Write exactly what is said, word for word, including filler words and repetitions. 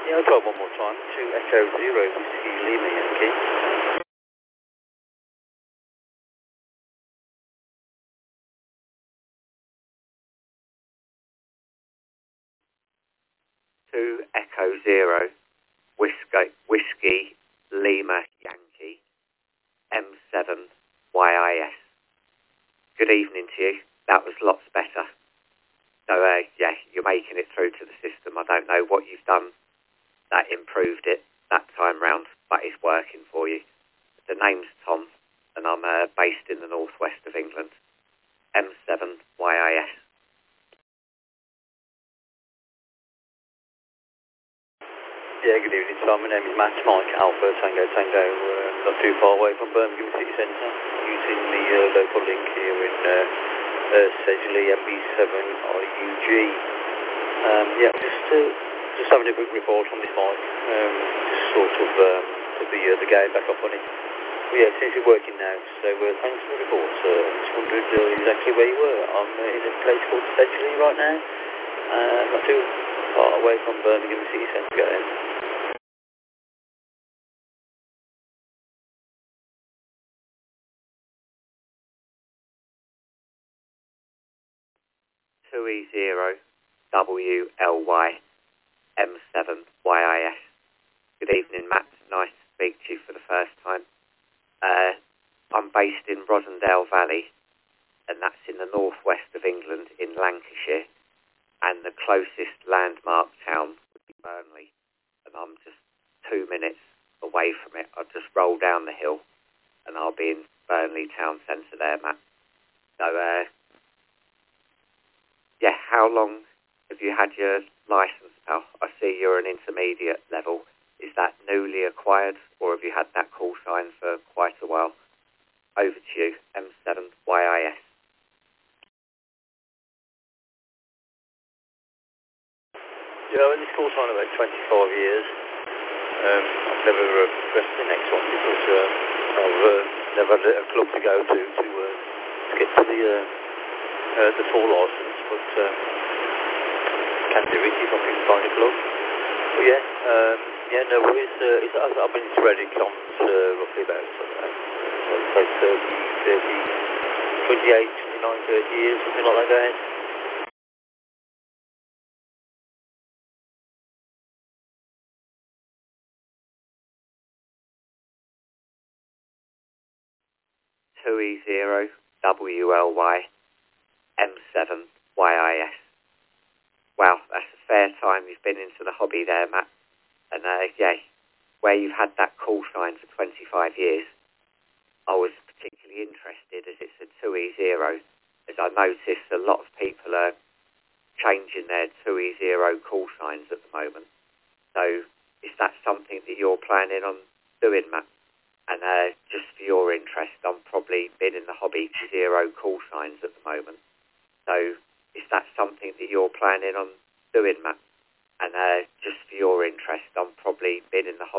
Yeah, I'll try one more time. Two Echo Zero, Whiskey Lima Yankee. Two Echo Zero, Whiskey, Whiskey Lima Yankee, M seven Y I S. Good evening to you. That was lots better. So, uh, yeah, you're making it through to the system. I don't know what you've done that improved it that time round, but it's working for you. The name's Tom, and I'm uh, based in the northwest of England. M seven Y I S. Yeah, good evening, Tom. My name is Matt Mike Alpha Tango Tango, uh, not too far away from Birmingham City Centre, using the uh, local link here in uh, uh, Sedgley M B seven I U G. Um, yeah, just uh, just having a quick report on this bike, um, just sort of um, put the, uh, the game back up on it. Well, yeah, it seems to be working now, so uh, thanks for the report. Uh, I just wondered uh, exactly where you were. I'm uh, in a place called Sedgley right now, uh, not too far away from Birmingham City Centre again. two E zero W L Y M seven Y I S. Good evening, Matt. Nice to speak to you for the first time. Uh, I'm based in Rosendale Valley, and that's in the northwest of England in Lancashire, and the closest landmark town would be Burnley, and I'm just two minutes away from it. I'll just roll down the hill, and I'll be in Burnley town centre there, Matt. So, uh, yeah, how long have you had your licence, pal? I see you're an intermediate level. Is that newly acquired, or have you had that call sign for quite a while? Over to you, M seven Y I S. Yeah, I've had this call sign about twenty-five years. Um, I've never uh, pressed the next one because uh, I've uh, never had a club to go to to, uh, to get to the uh, uh, the full licence, but um, can do it if I can find a club. But yeah, um, yeah, no worries. Uh, it's, I've I've been to Reddit on uh, roughly about uh, say thirty, thirty, twenty-eight, twenty-nine, thirty years, something like that. Go ahead. two E zero W L Y M seven Y I S. Wow, that's a fair time you've been into the hobby there, Matt. And uh, yeah, where you've had that call sign for twenty-five years, I was particularly interested as it's a two E zero, as I noticed a lot of people are changing their two E zero call signs at the moment. So is that something that you're planning on doing, Matt? And uh, just for your interest, I'm probably been in the hobby for zero call signs at the moment. So is that something that you're planning on doing, Matt? And uh, just for your interest, I'm probably been in the hobby